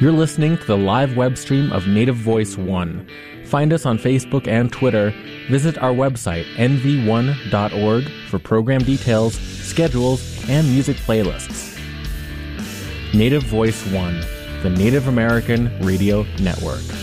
You're listening to the live web stream of Native Voice One. Find us on Facebook and Twitter. Visit our website, nv1.org, for program details, schedules, and music playlists. Native Voice One, the Native American Radio Network.